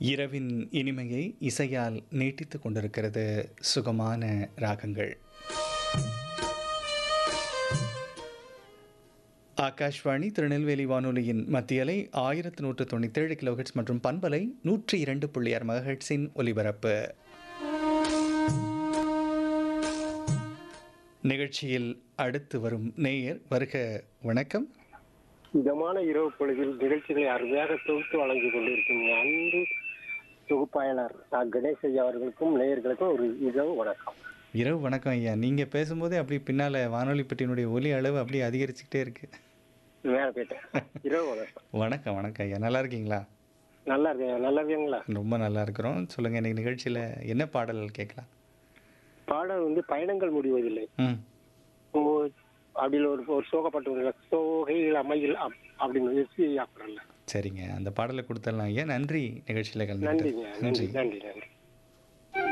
இரவின் இனிமையை இசையால் நீட்டித்துக் கொண்டிருக்கிறது சுகமான ராகங்கள். ஆகாஷ்வாணி திருநெல்வேலி வானொலியின் மத்தியலை 1197 கிலோஹெட்ஸ் மற்றும் பண்பலை 102.6 மெகாஹெட்ஸின் ஒலிபரப்பு. நிகழ்ச்சியில் அடுத்து வரும் நேயர் வருக. வணக்கம். இதமான இரவு பொழுதில் நிகழ்ச்சிகளை அருமையாக தொகுத்து வழங்கி கொண்டிருக்கும் அன்பு தொகுப்பாளர் கணேஷ் ஐயா அவர்களுக்கும் நேயர்களுக்கும் ஒரு இரவு வணக்கம். இரவு வணக்கம் ஐயா. நீங்கள் பேசும்போதே அப்படி பின்னால் வானொலி பெட்டியினுடைய ஒலி அளவு அப்படியே அதிகரிச்சுக்கிட்டே இருக்கு. வேற போயிட்டேன். இரவு வணக்கம். வணக்கம் வணக்கம் ஐயா. நல்லா இருக்கீங்களா? நல்லா இருக்கேன். நல்லா இருக்கீங்களா? ரொம்ப நல்லா இருக்கிறோம். சொல்லுங்கள், இன்னைக்கு நிகழ்ச்சியில் என்ன பாடல் கேட்கலாம்? பாடல் பயணங்கள் முடிவதில்லை அப்படின்னு ஒரு சோகப்பட்டு சோகையில் அமையில் அப்படின்னு எஸ்பி ஆக்குறல. சரிங்க, அந்த பாடலை கொடுத்துடலாம் ஐயா. நன்றி நிகழ்ச்சியில் கலந்து. நன்றிங்க. நன்றி நன்றி நன்றி.